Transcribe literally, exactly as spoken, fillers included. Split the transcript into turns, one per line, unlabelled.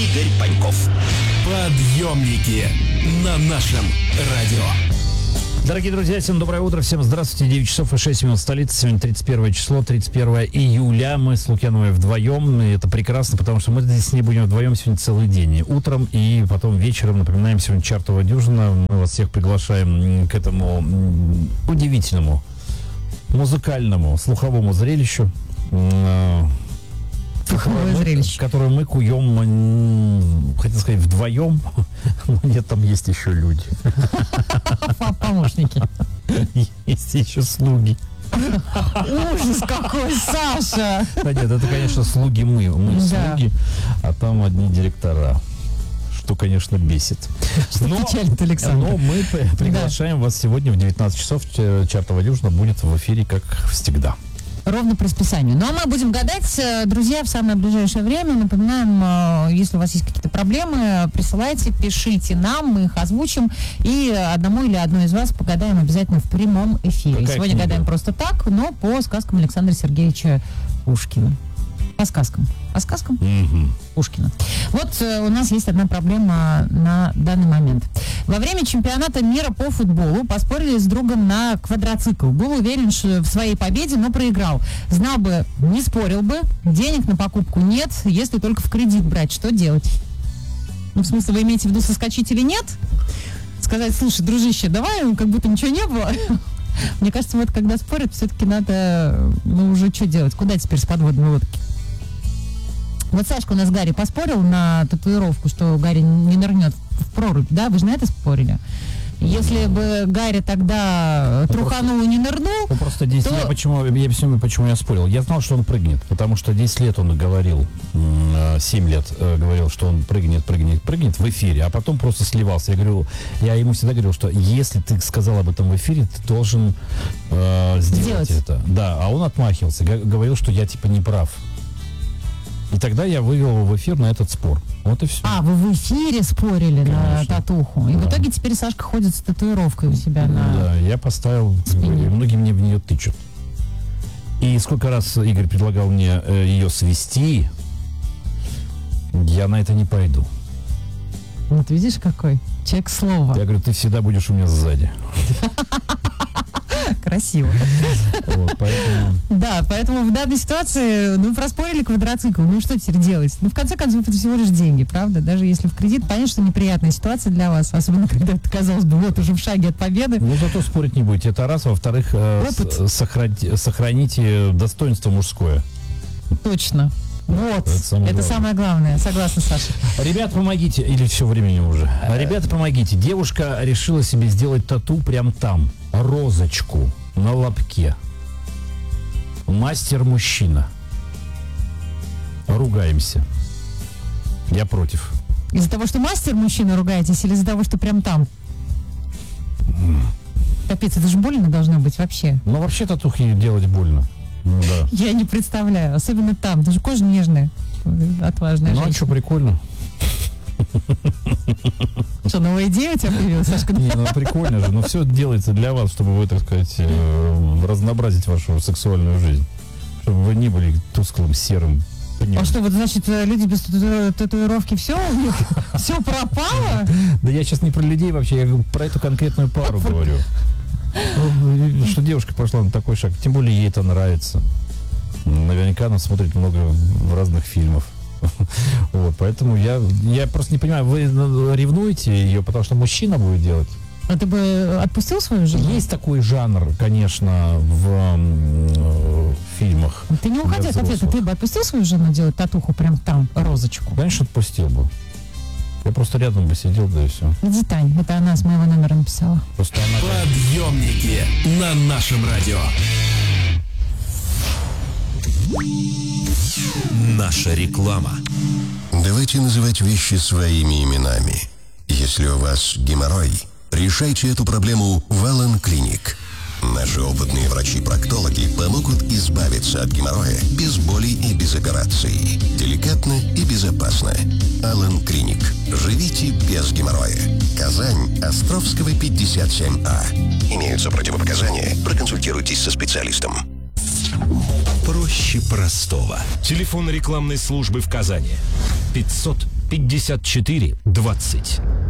Игорь Паньков.
Подъемники на нашем радио.
Дорогие друзья, всем доброе утро, всем здравствуйте. девять часов и шесть минут столицы. Сегодня тридцать первое число, тридцать первое июля. Мы с Лукьяновой вдвоем. И это прекрасно, потому что мы здесь не будем вдвоем сегодня целый день. И утром и потом вечером. Напоминаем, сегодня чартовая дюжина. Мы вас всех приглашаем к этому удивительному музыкальному слуховому зрелищу.
Слуховое зрелище.
Которое мы куем, хотел сказать, вдвоем. Но нет, там есть еще люди.
Помощники.
Есть еще слуги.
Ужас какой, Саша!
Да нет, это, конечно, слуги мы. Мы
Да.
слуги, а там одни директора. Что, конечно, бесит.
Что
Но,
печалит, Александр.
но мы п- приглашаем вас сегодня в девятнадцать часов. Ч- Чартовая дюжина будет в эфире, как всегда.
Ровно по расписанию. Ну, а мы будем гадать, э, друзья, в самое ближайшее время. Напоминаем, э, если у вас есть какие-то проблемы, присылайте, пишите нам, мы их озвучим. И одному или одной из вас погадаем обязательно в прямом эфире.
Какая
Сегодня
книга?
гадаем просто так, но по сказкам Александра Сергеевича Пушкина. По сказкам. По сказкам
Мгм.
Пушкина. Вот э, у нас есть одна проблема на данный момент. Во время чемпионата мира по футболу поспорили с другом на квадроцикл. Был уверен что в своей победе, но проиграл. Знал бы, не спорил бы. Денег на покупку нет, если только в кредит брать. Что делать? Ну, в смысле, вы имеете в виду соскочить или нет? Сказать, слушай, дружище, давай, ну, как будто ничего не было. Мне кажется, вот когда спорят, все-таки надо, ну, уже что делать? Куда теперь с подводной лодки? Вот Сашка у нас Гарри поспорил на татуировку, что Гарри не нырнет в прорубь, да? Вы же на это спорили? Если бы Гарри тогда труханул и не нырнул,
Ну, просто десять
то-
я почему, я объясню, почему я спорил. Я знал, что он прыгнет, потому что десять лет он говорил, м, семь лет э, говорил, что он прыгнет, прыгнет, прыгнет в эфире, а потом просто сливался. Я говорю, я ему всегда говорил, что если ты сказал об этом в эфире, ты должен э, сделать
Сделать.
это. Да, а он отмахивался, г- говорил, что я типа не прав. И тогда я вывел его в эфир на этот спор. Вот и все.
а, вы в эфире спорили на
Конечно.
татуху. И в
Да.
итоге теперь Сашка ходит с татуировкой у себя на...
Да, я поставил,
спине.
и многие мне в нее тычут. И сколько раз Игорь предлагал мне э, ее свести, я на это не пойду.
Вот видишь, какой человек слова.
Я говорю, ты всегда будешь у меня сзади.
Красиво.
Вот, поэтому...
Да, поэтому в данной ситуации, ну, проспорили квадроцикл, ну, что теперь делать? Ну, в конце концов, это всего лишь деньги, правда? Даже если в кредит, понятно, что неприятная ситуация для вас, особенно когда это, казалось бы, вот уже в шаге от победы.
Ну, зато спорить не будете. Это раз. Во-вторых, э,
Опыт.
с- сохрани- сохраните достоинство мужское.
Точно. Вот,
Это самое
это
главное.
самое главное. Согласна, Саша.
Ребят, помогите. Или все времени уже. Ребята, помогите. Девушка решила себе сделать тату прям там. Розочку на лобке. Мастер-мужчина. Ругаемся. Я против.
Из-за того, что мастер мужчина ругаетесь, или из-за того, что прям там? Капец, это же больно должно быть вообще.
Но вообще татухи делать больно. Ну да.
Я не представляю, особенно там. Даже кожа нежная, отважная
Ну а что,
женщина.
прикольно?
Что, новая идея у тебя появилась, Сашка?
Не, ну прикольно же. Но все делается для вас, чтобы вы, так сказать, э, разнообразить вашу сексуальную жизнь. Чтобы вы не были тусклым, серым.
А что, вот значит, люди без тату- татуировки все у них? Все пропало?
Да я сейчас не про людей вообще, я про эту конкретную пару говорю. Ну, что девушка пошла на такой шаг. Тем более ей это нравится. Наверняка она смотрит много разных фильмов. Вот, поэтому я, я просто не понимаю, вы ревнуете ее, потому что мужчина будет делать?
А ты бы отпустил свою жену?
Есть такой жанр, конечно, в м, фильмах.
Ты не уходи
для
от ответа.
взрослых.
Ты бы отпустил свою жену делать татуху прям там, розочку?
Конечно, отпустил бы. Я просто рядом бы сидел, да и все.
Иди, Тань, это она с моего номера написала.
Просто она...
Подъемники на нашем радио.
Наша реклама.
Давайте называть вещи своими именами. Если у вас геморрой, решайте эту проблему в Аллен Клиник. Наши опытные врачи-проктологи помогут избавиться от геморроя без боли и без операций. Деликатно и безопасно. Аллен Клиник. Живите без геморроя. Казань, Островского, пятьдесят семь А. Имеются противопоказания. Проконсультируйтесь со специалистом.
Проще простого. Телефон рекламной службы в Казани. пятьсот пятьдесят четыре двадцать.